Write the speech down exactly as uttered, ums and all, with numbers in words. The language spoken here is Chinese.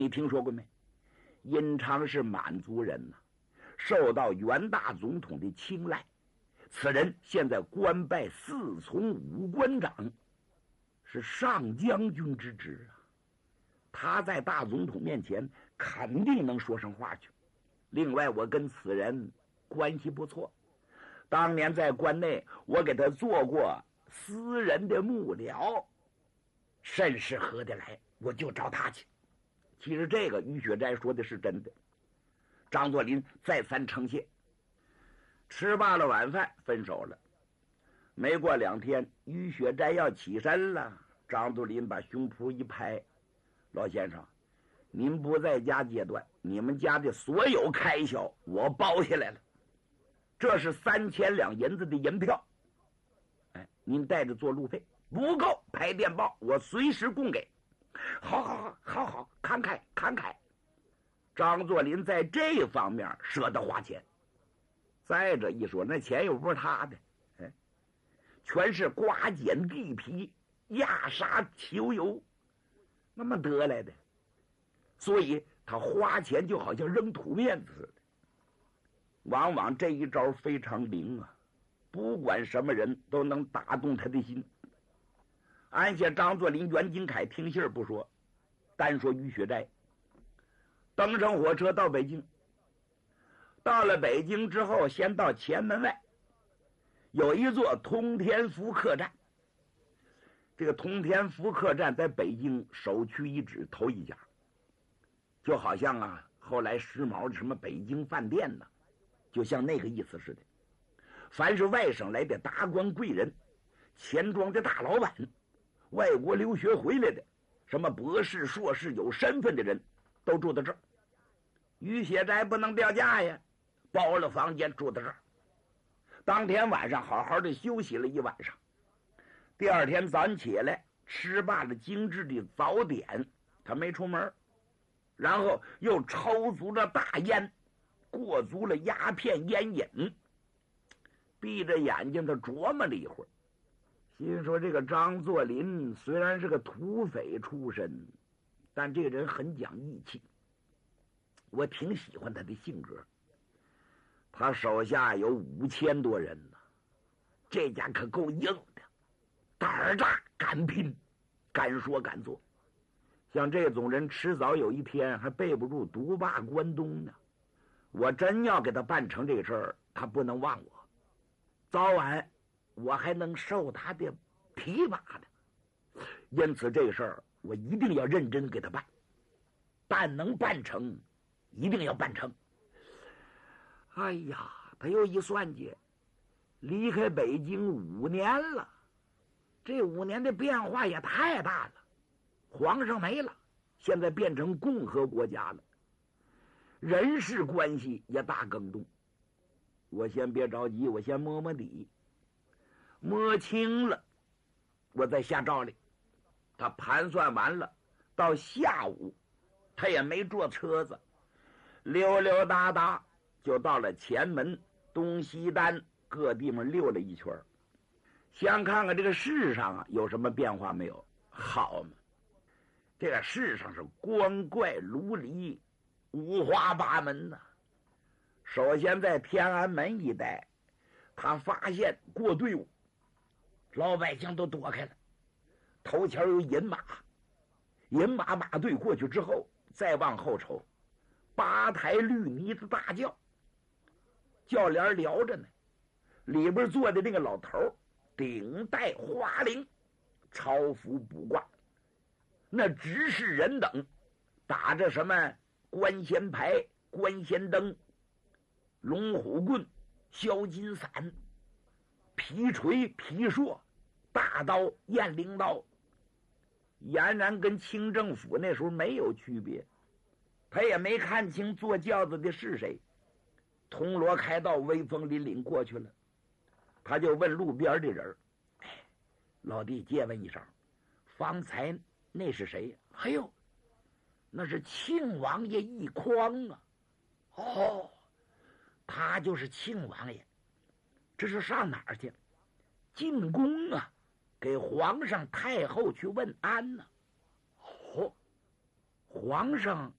你听说过没？殷昌是满族人呐、啊，受到元大总统的青睐。此人现在官拜四从武官长，是上将军之职啊。他在大总统面前肯定能说上话去。另外，我跟此人关系不错，当年在关内，我给他做过私人的幕僚，甚是合得来，我就找他去。其实这个于雪斋说的是真的。张作霖再三称谢。吃罢了晚饭，分手了。没过两天，于雪斋要起身了，张作霖把胸脯一拍：“老先生，您不在家阶段，你们家的所有开销我包下来了，这是三千两银子的银票，哎，您带着做路费，不够拍电报，我随时供给。”好好好好好，慷慨慷慨。张作霖在这方面舍得花钱。再者一说，那钱又不是他的，哎，全是刮剪地皮、压沙求油那么得来的，所以他花钱就好像扔土面子似的。往往这一招非常灵啊，不管什么人都能打动他的心。按下张作霖、袁金凯听信儿不说，单说于雪斋，登上火车到北京。到了北京之后，先到前门外，有一座通天福客栈。这个通天福客栈在北京首屈一指，头一家，就好像啊，后来时髦的什么北京饭店呢，就像那个意思似的。凡是外省来的达官贵人、钱庄的大老板、外国留学回来的，什么博士、硕士有身份的人，都住在这儿。于雪斋不能掉价呀，包了房间住在这儿。当天晚上好好的休息了一晚上，第二天早上起来吃罢了精致的早点，他没出门，然后又抽足了大烟，过足了鸦片烟瘾，闭着眼睛他琢磨了一会儿，心说这个张作霖虽然是个土匪出身，但这个人很讲义气，我挺喜欢他的性格。他手下有五千多人呢，这家可够硬的，胆儿大，敢拼，敢说敢做。像这种人，迟早有一天还背不住独霸关东呢。我真要给他办成这个事儿，他不能忘我，早晚我还能受他的提拔的。因此这个事儿我一定要认真给他办，但能办成，一定要办成。哎呀，他又一算计，离开北京五年了，这五年的变化也太大了。皇上没了，现在变成共和国家了，人事关系也大更动。我先别着急，我先摸摸底，摸清了，我再下诏令。他盘算完了，到下午，他也没坐车子，溜溜达达就到了前门、东西单各地方溜了一圈，想看看这个世上啊有什么变化没有。好嘛，这个世上是光怪陆离，五花八门呐、啊。首先在天安门一带，他发现过队伍，老百姓都躲开了，头前有银马，银马马队过去之后，再往后瞅，八抬绿呢子大轿，轿帘撩着呢，里边坐的那个老头顶戴花翎，朝服卜卦，那执事人等打着什么关仙牌、关仙灯、龙虎棍、削金伞、皮锤、皮槊、大刀、雁翎刀，俨然跟清政府那时候没有区别。他也没看清坐轿子的是谁，铜锣开道，威风凛凛过去了。他就问路边的人：“哎，老弟，借问一声，方才那是谁？”“哎呦，那是庆王爷奕匡啊！”“哦，他就是庆王爷，这是上哪儿去？”“进宫啊，给皇上太后去问安呢、啊。”“哦，皇上